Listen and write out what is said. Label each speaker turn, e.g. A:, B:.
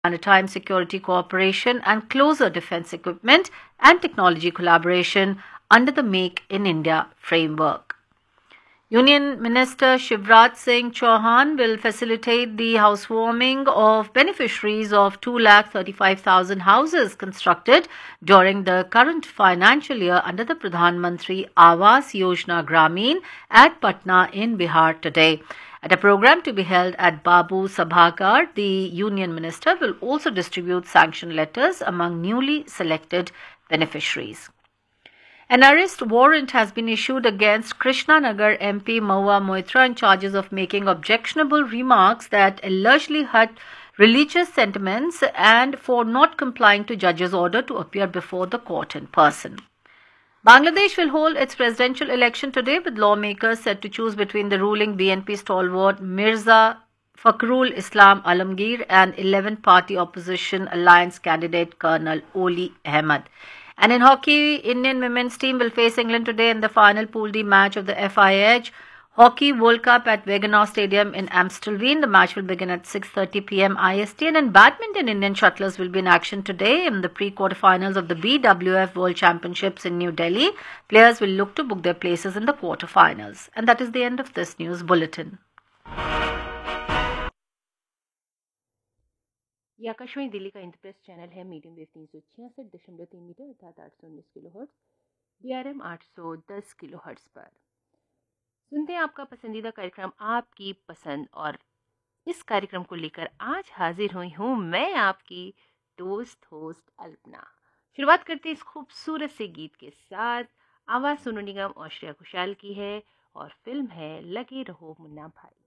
A: maritime security cooperation and closer defense equipment and technology collaboration under the Make in India framework. Union Minister Shivraj Singh Chauhan will facilitate the housewarming of beneficiaries of 235,000 houses constructed during the current financial year under the Pradhan Mantri Awas Yojana Grameen at Patna in Bihar today. At a program to be held at Babu Sabhagar, the Union Minister will also distribute sanction letters among newly selected beneficiaries. An arrest warrant has been issued against Krishnanagar MP Mahua Moitra on charges of making objectionable remarks that allegedly hurt religious sentiments and for not complying to judge's order to appear before the court in person. Bangladesh will hold its presidential election today, with lawmakers set to choose between the ruling BNP stalwart Mirza Fakhrul Islam Alamgir and 11-party opposition alliance candidate Colonel Oli Ahmed. And in hockey, Indian women's team will face England today in the final Pool D match of the FIH Hockey World Cup at Wegener Stadium in Amstelveen. The match will begin at 6:30 p.m. IST. And in badminton, Indian shuttlers will be in action today in the pre-quarterfinals of the BWF World Championships in New Delhi. Players will look to book their places in the quarterfinals. And that is the end of this news bulletin.
B: ये आकाशवाणी दिल्ली का enterprise channel है, medium wave 366.3 metre अर्थात 819 kilohertz, DRM 810 kilohertz पर सुनते हैं आपका पसंदीदा कार्यक्रम आपकी पसंद। और इस कार्यक्रम को लेकर आज हाजिर हुई हूँ मैं, आपकी दोस्त होस्ट अल्पना। शुरुआत करते हैं इस खूबसूरत से गीत के साथ। आवाज़ सोनू निगम और श्रेया घोषाल की है और फिल्म है लगे रहो मुन्ना भाई।